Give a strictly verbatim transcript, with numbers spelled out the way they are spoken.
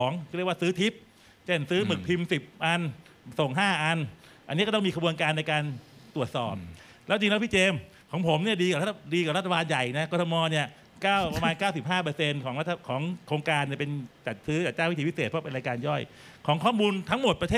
ของเรียกว่าซื้อทิปเช่นซื้อหมึกพิมพ์สิบอันส่งห้าอันอันนี้ก็ต้องมีกระบวนการในการตรวจสอบแล้วจริงแล้วพี่เจมของผมเนี่ยดีกว่าดีกว่ารัฐบาลใหญ่นะกทมเนี่ยเก้าประมาณ เก้าสิบห้าเปอร์เซ็นต์ ของของโครงการเนี่ยเป็นจัดซื้อจัดจ้างวิธีพิเศษเพราะเป็นรายการย่อยของข้อมูลทั้งหมดประเทศ